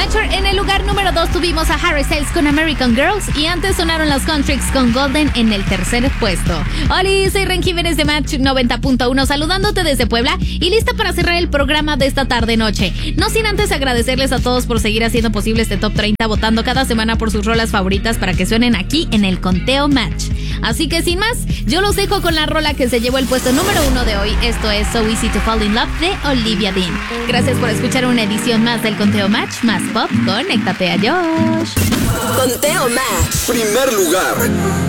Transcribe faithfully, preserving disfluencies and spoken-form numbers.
Matcher. En el lugar número dos tuvimos a Harry Styles con American Girls. Y antes sonaron los Contrix con Golden en el tercer puesto. Hola, soy Ren Jiménez de Match noventa punto uno, saludándote desde Puebla y lista para cerrar el programa de esta tarde-noche. No sin antes agradecerles a todos por seguir haciendo posible este Top treinta, votando cada semana por sus rolas favoritas para que suenen aquí en el Conteo Match. Así que sin más, yo los dejo con la rola que se llevó el puesto número uno de hoy. Esto es So Easy to Fall in Love de Olivia Dean. Gracias por escuchar una edición más del Conteo Match, más pop. Conéctate a Josh. Conteo Match. Primer lugar.